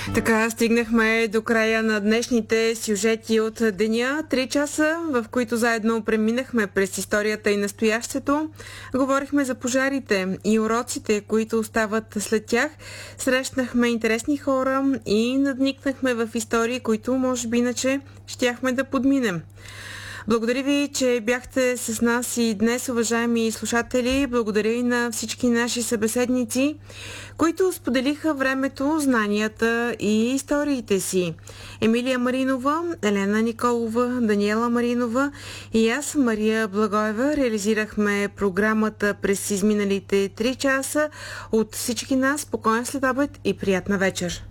Така стигнахме до края на днешните сюжети от деня. 3 часа, в които заедно преминахме през историята и настоящето. Говорихме за пожарите и уроците, които остават след тях. Срещнахме интересни хора и надникнахме в истории, които може би иначе щяхме да подминем. Благодаря ви, че бяхте с нас и днес, уважаеми слушатели. Благодаря и на всички наши събеседници, които споделиха времето, знанията и историите си. Емилия Маринова, Елена Николова, Даниела Маринова и аз, Мария Благоева, реализирахме програмата през изминалите 3 часа. От всички нас спокоен следобед и приятна вечер!